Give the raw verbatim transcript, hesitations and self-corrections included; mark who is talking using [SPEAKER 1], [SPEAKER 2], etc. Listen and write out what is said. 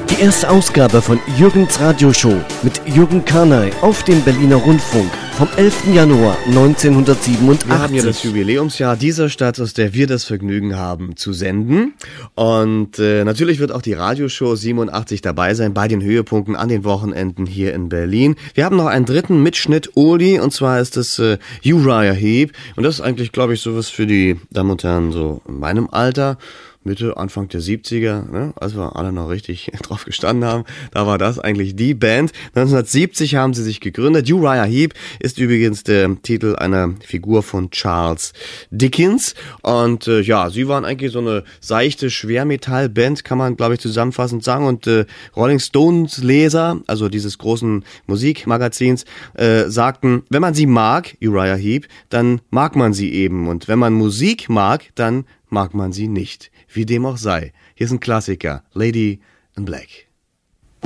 [SPEAKER 1] Die erste Ausgabe von Jürgens Radioshow mit Jürgen Karnay auf dem Berliner Rundfunk vom elften Januar neunzehnhundertsiebenundachtzig.
[SPEAKER 2] Wir haben ja das Jubiläumsjahr dieser Stadt, aus der wir das Vergnügen haben zu senden. Und äh, natürlich wird auch die Radioshow siebenundachtzig dabei sein bei den Höhepunkten an den Wochenenden hier in Berlin. Wir haben noch einen dritten Mitschnitt Oldie, und zwar ist es äh, Uriah Heep. Und das ist eigentlich, glaube ich, sowas für die Damen und Herren so in meinem Alter. Mitte, Anfang der siebziger, ne, als wir alle noch richtig drauf gestanden haben, da war das eigentlich die Band. neunzehnhundertsiebzig haben sie sich gegründet. Uriah Heep ist übrigens der Titel einer Figur von Charles Dickens. Und äh, ja, sie waren eigentlich so eine seichte Schwermetall-Band, kann man, glaube ich, zusammenfassend sagen. Und äh, Rolling Stones Leser, also dieses großen Musikmagazins, äh, sagten, wenn man sie mag, Uriah Heep, dann mag man sie eben. Und wenn man Musik mag, dann mag man sie nicht. Wie dem auch sei. Hier ist ein Klassiker, Lady in Black.